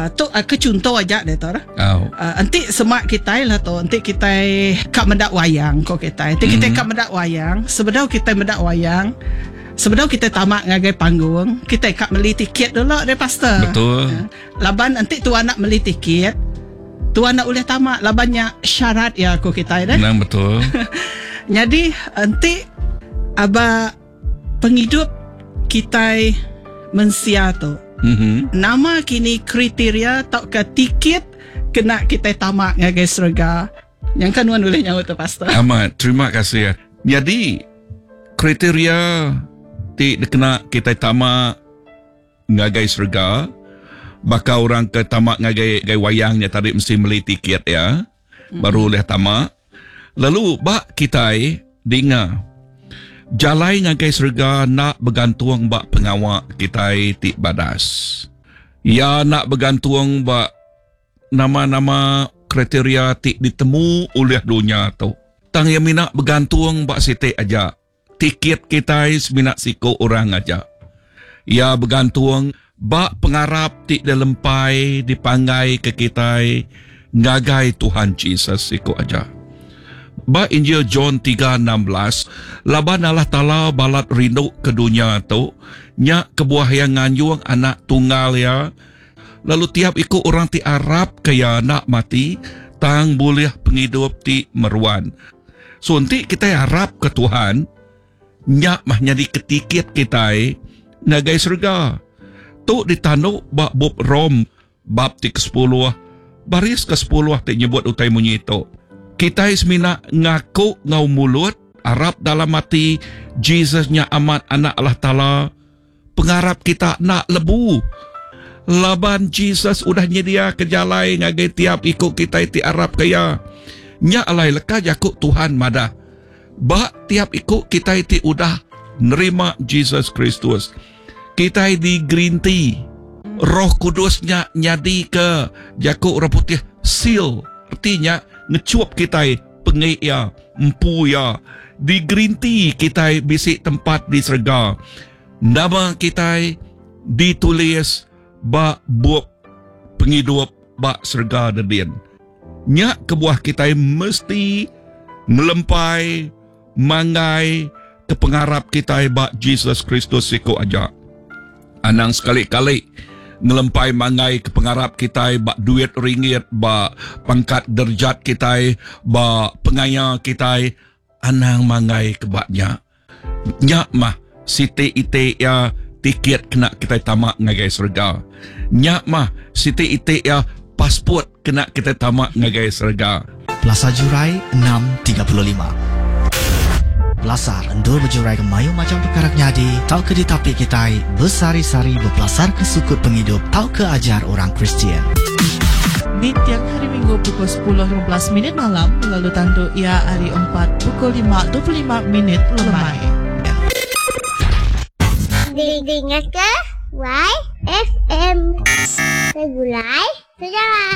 tu kecunto aja deh tu. Oh. Nanti semak kita lah tu. Nanti kita kak mendak wayang kok kita. Nanti kita kak mendak wayang. Sebenarnya kita mendak wayang. Sebenarnya kita tamak ngagai panggung. Kita kak beli tiket dulu deh pastor. Betul. Laban nanti tuan nak beli tiket. Tuan nak boleh tamak. Labannya syarat ya kok kita deh. Nang betul. Jadi nanti aba penghidup kita mensia tu. Nama kini kriteria tak ke tiket kena kita tamak ngagai surga. Yang kan wan boleh nyawa tu pastor. Amat, terima kasih. Jadi kriteria ti kena kita tamak ngagai surga. Baka orang ke tamak ngagai wayangnya tadi mesti beli tiket ya. Baru boleh tamak. Lalu bak kita dengar jalai ngagai surga nak bergantung bak pengawak kita ti badas. Ya nak bergantung bak nama-nama kriteria ti ditemu oleh dunia tu. Tang yang mina bergantung bak siti aja. Tiket kita semina siko orang aja. Ya bergantung bak pengarap ti dalempai dipanggai ke kita ngagai Tuhan Yesus siko aja. Ba Injil John 3:16 laban Allah Ta'ala balat rindu ke dunia tu nya kebuah yang nganyung anak tunggal ya. Lalu tiap ikut orang ti Arab kaya nak mati tang boleh penghidup ti meruan. So nanti kita harap ke Tuhan nya mah nyadi ketiket kita ngagai surga. Tu ditanduk bab Bob Rom bab ti ke-10 baris ke-10 ti nyebut utai munyi itu. Kita semina ngaku ngau mulut Arab dalam hati Jesusnya amat anak Allah Ta'ala. Pengharap kita nak lebu. Laban Jesus udah nyedia kejalai ngagai tiap ikut kita ti Arab kaya. Nya alai leka jakuk Tuhan madah. Ba tiap ikut kita ti udah nerima Jesus Kristus. Kita di green tea. Roh Kudusnya nyadi ke jakuk orang putih seal. Artinya ngecuap kita pengik ya, empu ya. Di green tea kita bisik tempat di surga. Nama kita ditulis bak buat penghidup bak surga dedin. Nyak kebuah kita mesti melempai mangai ke pengharap kita bak Jesus Kristus siko aja. Anang sekali-kali ngelempai mangai ke pengharap kita bak duit ringgit, bak pangkat derjat kita, bak pengaya kita, anang mangai ke baknya. Nyak mah siti ite ya tiket kena kita tamak ngagai surga. Nyak mah siti ite ya pasport kena kita tamak ngagai surga. Plaza Jurai 6.35. Belasar endur berjurai ke mayu macam perkara nyadi. Tau ke ditapi kita bersari-sari berpelasar ke sukut penghidup. Tau ke ajar orang Kristian. Di tiap hari Minggu pukul 10.15 malam. Lalu tandu ia hari 4 pukul 5.25 lemai. Dengar ke YFM Segulai Sejarah.